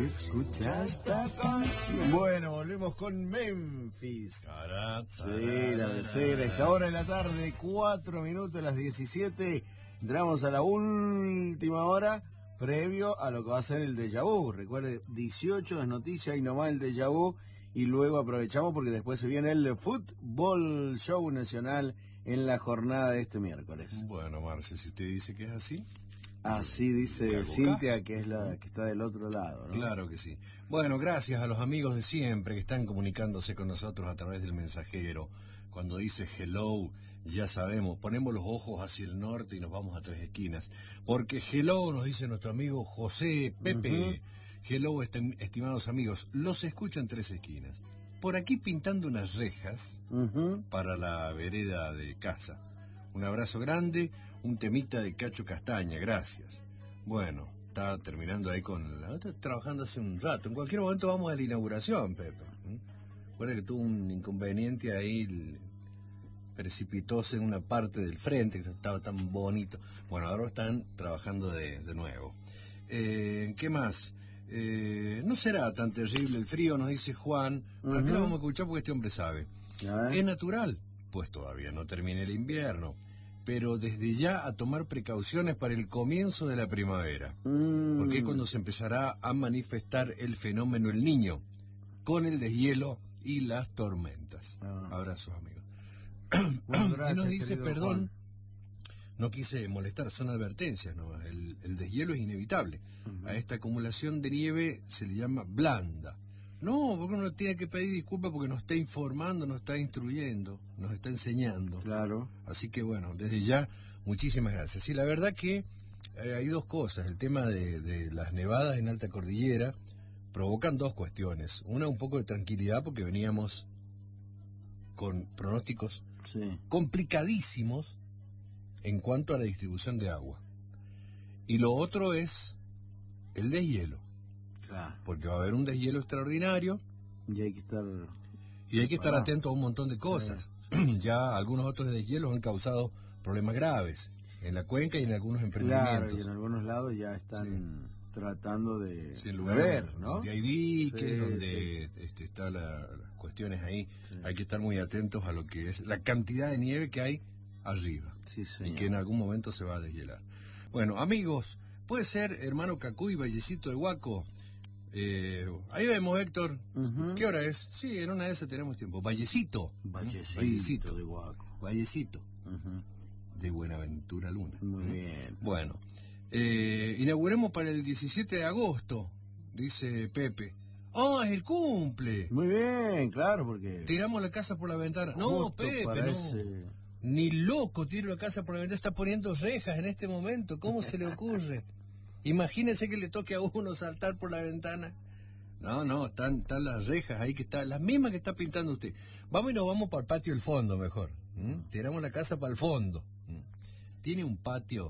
Escucha esta canción. Bueno, volvemos con Memphis. Sí, la becera. Esta hora de la tarde, 4 minutos, las 17. Entramos a la última hora, previo a lo que va a ser el déjà vu. Recuerde, 18 las noticias y nomás el déjà vu. Y luego aprovechamos porque después se viene el Fútbol Show Nacional en la jornada de este miércoles. Bueno, Marce, si usted dice que es así. Así dice Cintia, que es la que está del otro lado, ¿no? Claro que sí. Bueno, gracias a los amigos de siempre que están comunicándose con nosotros a través del mensajero. Cuando dice hello, ya sabemos, ponemos los ojos hacia el norte y nos vamos a Tres Esquinas. Porque hello, nos dice nuestro amigo José Pepe. Hello, estimados amigos, los escucho en Tres Esquinas. Por aquí pintando unas rejas para la vereda de casa. Un abrazo grande, un temita de Cacho Castaña, gracias. Bueno, está terminando ahí está trabajando hace un rato. En cualquier momento vamos a la inauguración, Pepe. Recuerda que tuvo un inconveniente ahí, precipitóse en una parte del frente que estaba tan bonito. Bueno, ahora están trabajando de nuevo. ¿Qué más? No será tan terrible el frío, nos dice Juan. ¿Para qué lo vamos a escuchar? Porque este hombre sabe. ¿Es natural? Pues todavía no termina el invierno, pero desde ya a tomar precauciones para el comienzo de la primavera, porque es cuando se empezará a manifestar el fenómeno El Niño, con el deshielo y las tormentas. Abrazos, amigos. Bueno, gracias, y nos dice, perdón, Juan. no quise molestar, son advertencias, ¿no? El deshielo es inevitable. A esta acumulación de nieve se le llama blanda. No, porque uno tiene que pedir disculpas porque nos está informando, nos está instruyendo, nos está enseñando. Claro. Así que bueno, desde ya, muchísimas gracias. Sí, la verdad que hay dos cosas. El tema de las nevadas en alta cordillera provocan dos cuestiones. Una, un poco de tranquilidad porque veníamos con pronósticos complicadísimos en cuanto a la distribución de agua. Y lo otro es el deshielo. Claro. Porque va a haber un deshielo extraordinario. Y hay que estar atento a un montón de cosas. Ya algunos otros deshielos han causado problemas graves en la cuenca y en algunos emprendimientos. Claro, y en algunos lados ya están tratando de ver, ¿no? Donde hay diques, donde están las cuestiones ahí. Hay que estar muy atentos a lo que es la cantidad de nieve que hay arriba. Y que en algún momento se va a deshielar. Bueno, amigos, puede ser hermano Cacuy, Vallecito del Huaco. Ahí vemos, Héctor. ¿Qué hora es? Sí, en una de esas tenemos tiempo. Vallecito de Huaco. Vallecito de Buenaventura Luna. Muy bien. Bueno, inauguremos para el 17 de agosto, dice Pepe. Es el cumple. Muy bien, claro, porque tiramos la casa por la ventana. No, Pepe, no. Ni loco tiro la casa por la ventana. Está poniendo rejas en este momento. ¿Cómo se le ocurre? Imagínese que le toque a uno saltar por la ventana. No, están las rejas ahí que están, las mismas que está pintando usted. Vamos y nos vamos para el patio del fondo mejor. Tiramos la casa para el fondo. Tiene un patio,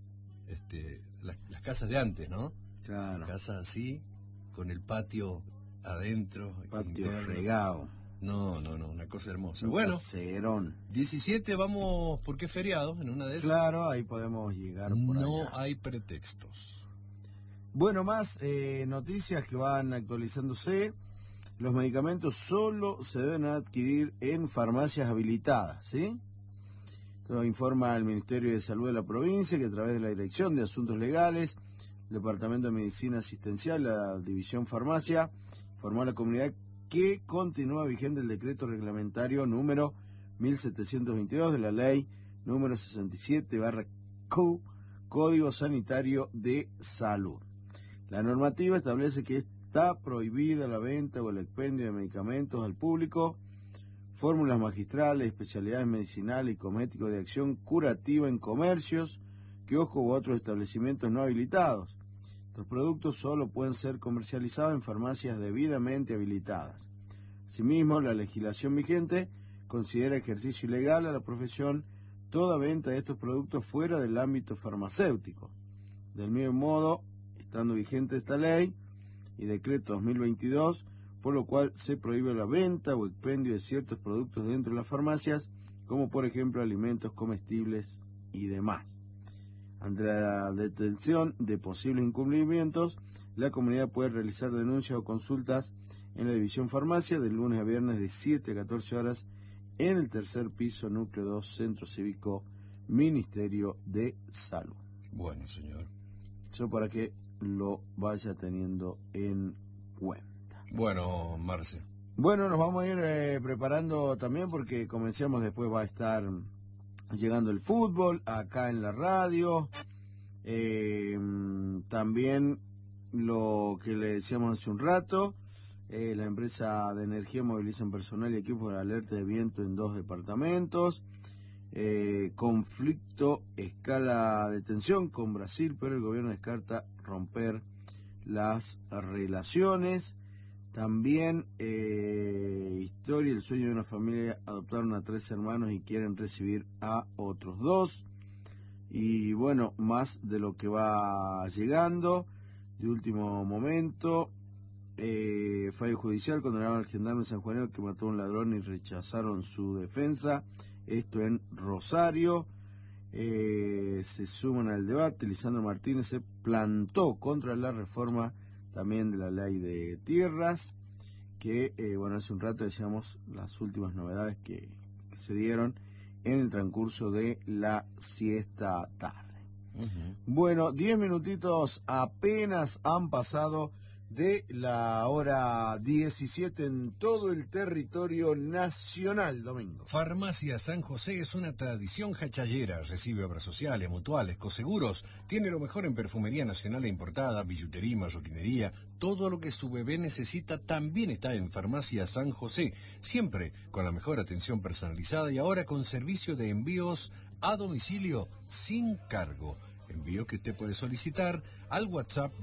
las casas de antes, ¿no? Claro. Casas así, con el patio adentro. Patio regado. No, una cosa hermosa. Bueno, caserón. 17 vamos, porque es feriado, en una de esas. Claro, ahí podemos llegar por allá. No hay pretextos. Bueno, más noticias que van actualizándose. Los medicamentos solo se deben adquirir en farmacias habilitadas, ¿sí? Esto informa el Ministerio de Salud de la provincia, que a través de la Dirección de Asuntos Legales, el Departamento de Medicina Asistencial, la División Farmacia, informó a la comunidad que continúa vigente el decreto reglamentario número 1722 de la ley número 67/Q, Código Sanitario de Salud. La normativa establece que está prohibida la venta o el expendio de medicamentos al público, fórmulas magistrales, especialidades medicinales y cosméticos de acción curativa en comercios, kioscos u otros establecimientos no habilitados. Estos productos solo pueden ser comercializados en farmacias debidamente habilitadas. Asimismo, la legislación vigente considera ejercicio ilegal a la profesión toda venta de estos productos fuera del ámbito farmacéutico. Del mismo modo, estando vigente esta ley y decreto 2022, por lo cual se prohíbe la venta o expendio de ciertos productos dentro de las farmacias, como por ejemplo alimentos comestibles y demás. Ante la detección de posibles incumplimientos, la comunidad puede realizar denuncias o consultas en la División Farmacia de lunes a viernes de 7 a 14 horas en el tercer piso, núcleo 2, Centro Cívico, Ministerio de Salud. Bueno, señor. Eso para que lo vaya teniendo en cuenta. Bueno, Marce. Bueno, nos vamos a ir preparando también porque como decíamos, después va a estar llegando el fútbol acá en la radio. También lo que le decíamos hace un rato, la empresa de energía movilizan personal y equipos de alerta de viento en 2 departamentos. Conflicto, escala de tensión con Brasil, pero el gobierno descarta romper las relaciones. También historia, el sueño de una familia, adoptaron a 3 hermanos y quieren recibir a otros 2. Y bueno, más de lo que va llegando. De último momento, fallo judicial, condenaron al gendarme sanjuanero que mató a un ladrón y rechazaron su defensa. Esto en Rosario. Se suman al debate. Lisandro Martínez se plantó contra la reforma también de la ley de tierras, que bueno, hace un rato decíamos las últimas novedades que se dieron en el transcurso de la siesta tarde. Bueno, 10 minutitos apenas han pasado de la hora 17 en todo el territorio nacional, Domingo. Farmacia San José es una tradición hachallera. Recibe obras sociales, mutuales, coseguros. Tiene lo mejor en perfumería nacional e importada, billutería, marroquinería. Todo lo que su bebé necesita también está en Farmacia San José. Siempre con la mejor atención personalizada y ahora con servicio de envíos a domicilio sin cargo. Envío que usted puede solicitar al WhatsApp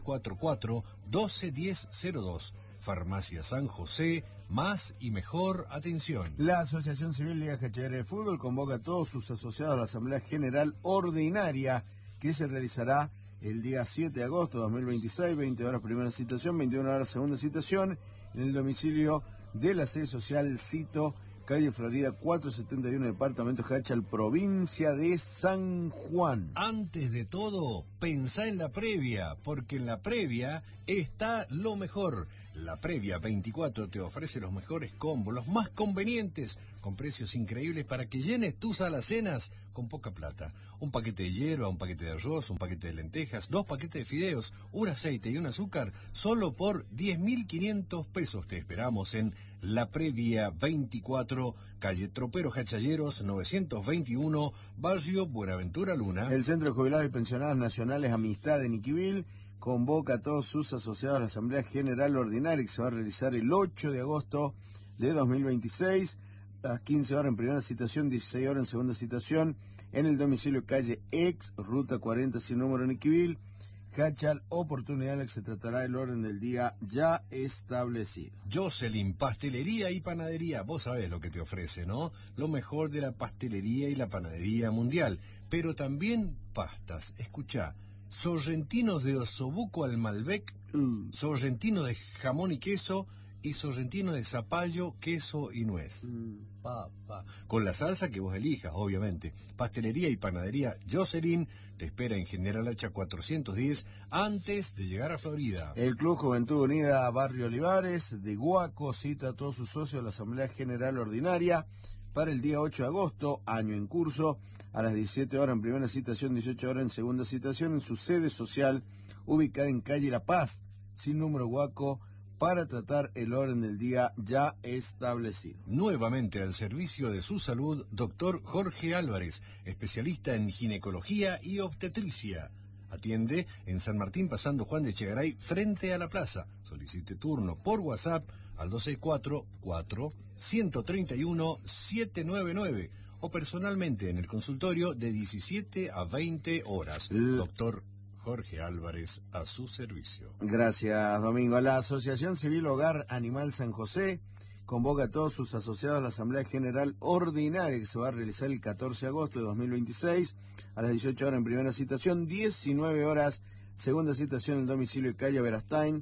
2644-121002. Farmacia San José, más y mejor atención. La Asociación Civil Liga Hachallera de Fútbol convoca a todos sus asociados a la Asamblea General Ordinaria que se realizará el día 7 de agosto de 2026, 20 horas primera citación, 21 horas segunda citación, en el domicilio de la sede social Cito, calle Florida 471, departamento Hachal, provincia de San Juan. Antes de todo, pensá en la previa, porque en la previa está lo mejor. La Previa 24 te ofrece los mejores combos, los más convenientes, con precios increíbles para que llenes tus alacenas con poca plata. Un paquete de hierba, un paquete de arroz, un paquete de lentejas, 2 paquetes de fideos, un aceite y un azúcar, solo por 10.500 pesos. Te esperamos en La Previa 24, calle Tropero Hachalleros 921, barrio Buenaventura Luna. El Centro de Jubilados y Pensionados Nacionales Amistad de Niquibil convoca a todos sus asociados a la Asamblea General Ordinaria que se va a realizar el 8 de agosto de 2026, a las 15 horas en primera citación, 16 horas en segunda citación, en el domicilio calle Ex, ruta 40 sin número en Niquibil, Hachal, oportunidad en la que se tratará el orden del día ya establecido. Jocelyn, pastelería y panadería, vos sabés lo que te ofrece, ¿no? Lo mejor de la pastelería y la panadería mundial, pero también pastas. Escuchá, sorrentinos de osobuco al Malbec, sorrentino de jamón y queso y sorrentino de zapallo, queso y nuez. Con la salsa que vos elijas, obviamente. Pastelería y panadería Jocelyn te espera en General Hacha 410 antes de llegar a Florida. El Club Juventud Unida Barrio Olivares de Guaco cita a todos sus socios a la Asamblea General Ordinaria para el día 8 de agosto, año en curso, a las 17 horas en primera citación, 18 horas en segunda citación, en su sede social ubicada en calle La Paz, sin número Guaco, para tratar el orden del día ya establecido. Nuevamente al servicio de su salud, doctor Jorge Álvarez, especialista en ginecología y obstetricia. Atiende en San Martín, pasando Juan de Echegaray, frente a la plaza. Solicite turno por WhatsApp al 264-4-131-799 o personalmente en el consultorio de 17 a 20 horas. Doctor Jorge Álvarez, a su servicio. Gracias, Domingo. La Asociación Civil Hogar Animal San José convoca a todos sus asociados a la Asamblea General Ordinaria que se va a realizar el 14 de agosto de 2026 a las 18 horas en primera citación, 19 horas segunda citación en el domicilio de calle Verastain,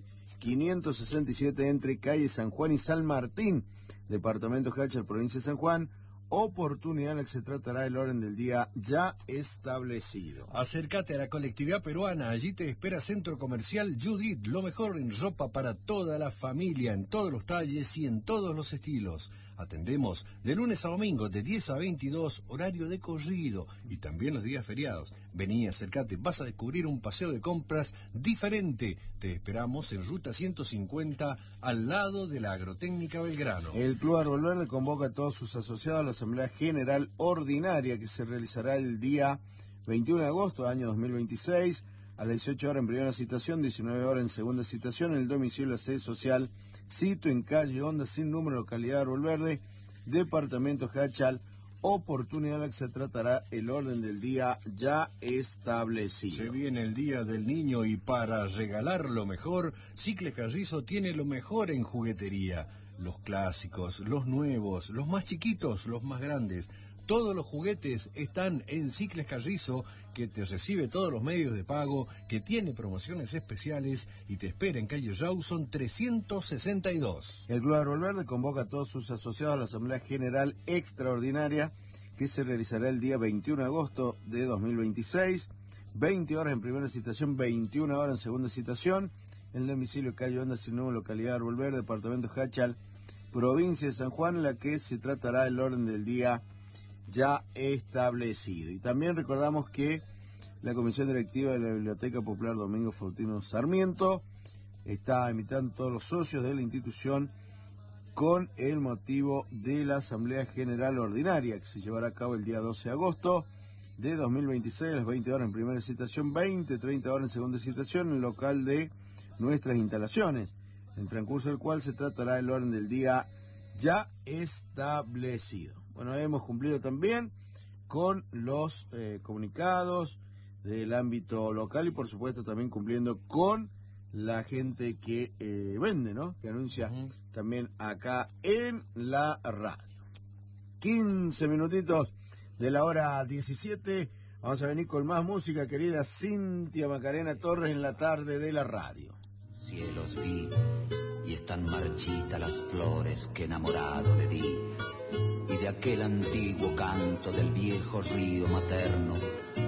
567 entre calle San Juan y San Martín, departamento Hachal, provincia de San Juan, oportunidad en la que se tratará el orden del día ya establecido. Acércate a la colectividad peruana, allí te espera Centro Comercial Judith, lo mejor en ropa para toda la familia, en todos los talles y en todos los estilos. Atendemos de lunes a domingo de 10 a 22, horario de corrido y también los días feriados. Vení, acércate, vas a descubrir un paseo de compras diferente. Te esperamos en Ruta 150, al lado de la Agrotécnica Belgrano. El Club Árbol Verde convoca a todos sus asociados a la Asamblea General Ordinaria que se realizará el día 21 de agosto del año 2026 a las 18 horas en primera citación, 19 horas en segunda citación en el domicilio de la sede social, sito en calle Honda sin número, localidad Árbol Verde, departamento Jachal, oportunidad en la que se tratará el orden del día ya establecido. Se viene el Día del Niño y para regalar lo mejor, Cicles Carrizo tiene lo mejor en juguetería. Los clásicos, los nuevos, los más chiquitos, los más grandes. Todos los juguetes están en Cicles Carrizo, que te recibe todos los medios de pago, que tiene promociones especiales y te espera en calle Rawson 362. El Club Árbol Verde convoca a todos sus asociados a la Asamblea General Extraordinaria que se realizará el día 21 de agosto de 2026, 20 horas en primera citación, 21 horas en segunda citación, en el domicilio calle Honda sin número, localidad Árbol Verde, departamento Jachal, provincia de San Juan, en la que se tratará el orden del día ya establecido. Y también recordamos que la Comisión Directiva de la Biblioteca Popular Domingo Faustino Sarmiento está invitando a todos los socios de la institución con el motivo de la Asamblea General Ordinaria que se llevará a cabo el día 12 de agosto de 2026 a las 20 horas en primera citación, 30 horas en segunda citación en el local de nuestras instalaciones, en el transcurso del cual se tratará el orden del día ya establecido. Bueno, hemos cumplido también con los comunicados del ámbito local y por supuesto también cumpliendo con la gente que vende, ¿no? Que anuncia también acá en la radio. 15 minutitos de la hora 17. Vamos a venir con más música, querida Cintia Macarena Torres, en la tarde de la radio. Cielos vi y están marchitas las flores que enamorado le di, y de aquel antiguo canto del viejo río materno